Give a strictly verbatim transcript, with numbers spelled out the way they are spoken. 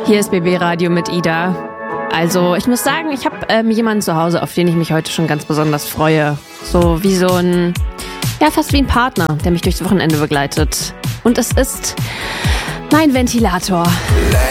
Hier ist B B Radio mit Ida. Also ich muss sagen, ich habe ähm, jemanden zu Hause, auf den ich mich heute schon ganz besonders freue. So wie so ein, ja fast wie ein Partner, der mich durchs Wochenende begleitet. Und es ist mein Ventilator.